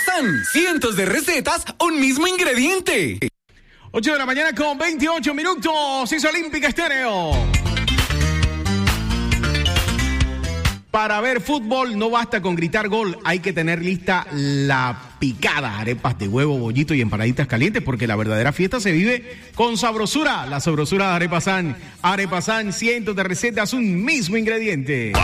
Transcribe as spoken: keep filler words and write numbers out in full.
San, cientos de recetas, un mismo ingrediente. ocho de la mañana con veintiocho minutos, es Olímpica Estéreo. Para ver fútbol no basta con gritar gol, hay que tener lista la picada, arepas de huevo, bollito y empanaditas calientes, porque la verdadera fiesta se vive con sabrosura. La sabrosura de Arepa San. Arepa San, cientos de recetas, un mismo ingrediente.